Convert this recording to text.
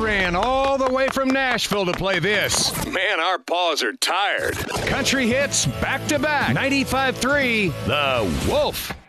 ran all the way from Nashville to play this. Man, our paws are tired. Country hits back to back. 95.3 The Wolf.